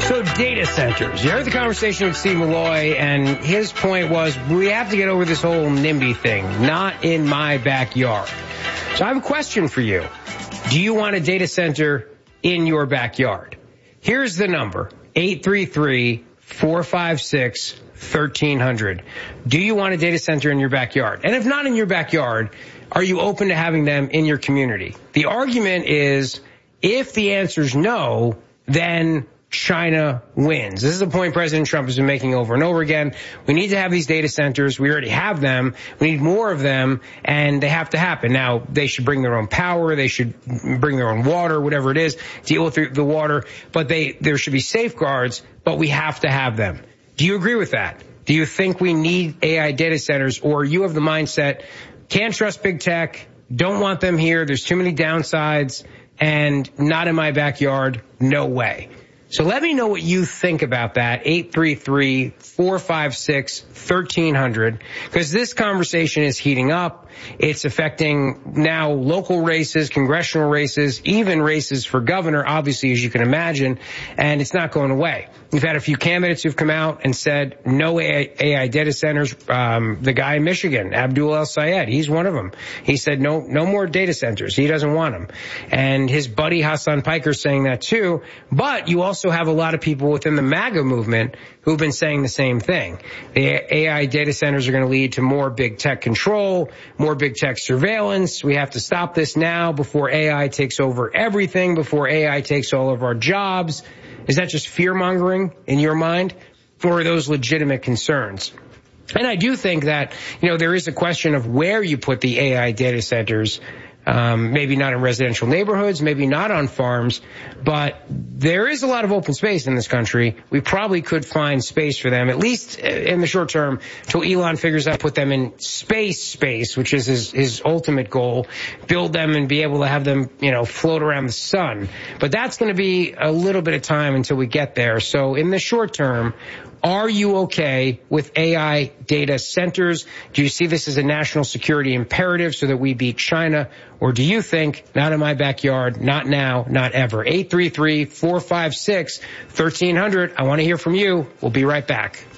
So data centers. You heard the conversation with Steve Malloy, and his point was we have to get over this whole NIMBY thing, not in my backyard. So I have a question for you. Do you want a data center in your backyard? Here's the number, 833-456-1300. Do you want a data center in your backyard? And if not in your backyard, are you open to having them in your community? The argument is if the answer is no, then China wins. This is a point President Trump has been making over and over again. We need to have these data centers. We already have them. We need more of them, and they have to happen. Now, they should bring their own power. They should bring their own water, whatever it is, deal with the water. But there should be safeguards, but we have to have them. Do you agree with that? Do you think we need AI data centers, or you have the mindset, can't trust big tech, don't want them here, there's too many downsides, and not in my backyard, no way? So let me know what you think about that, 833-456-1300, because this conversation is heating up. It's affecting now local races, congressional races, even races for governor, obviously, as you can imagine, and it's not going away. We've had a few candidates who've come out and said no AI data centers. The guy in Michigan, Abdul El-Sayed, he's one of them. He said no more data centers. He doesn't want them. And his buddy Hassan Piker's saying that too. But you also have a lot of people within the MAGA movement who've been saying the same thing. The AI data centers are going to lead to more big tech control, more big tech surveillance. We have to stop this now before AI takes over everything, before AI takes all of our jobs. Is that just fear-mongering in your mind, or are those legitimate concerns? And I do think that, there is a question of where you put the AI data centers. Maybe not in residential neighborhoods, maybe not on farms, but there is a lot of open space in this country. We probably could find space for them, at least in the short term, till Elon figures out, put them in space, which is his ultimate goal, build them and be able to have them, float around the sun. But that's going to be a little bit of time until we get there. So in the short term, are you okay with AI data centers? Do you see this as a national security imperative so that we beat China? Or do you think, not in my backyard, not now, not ever? 833-456-1300. I want to hear from you. We'll be right back.